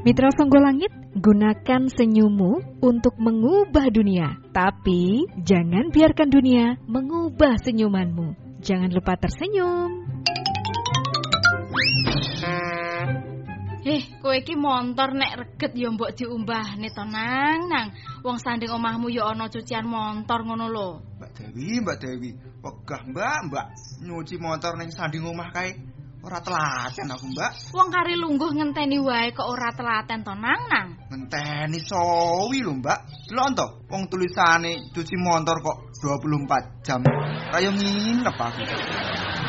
Mitra Songgolangit, gunakan senyummu untuk mengubah dunia. Tapi jangan biarkan dunia mengubah senyumanmu. Jangan lupa tersenyum. Kowe iki montor nek reget ya mbok diumbahne to nang. Wong sanding omahmu ya ana cucian montor ngono lho. Mbak Dewi, wegah Mbak nyuci motor ning sanding omah kae. Ora telaten aku, Mbak. Wong kari lungguh ngenteni wae kok ora telaten to nang. Ngenteni sowi lho, Mbak. Delok to, wong tulisane cuci motor kok 24 jam. Kayak nginep aku.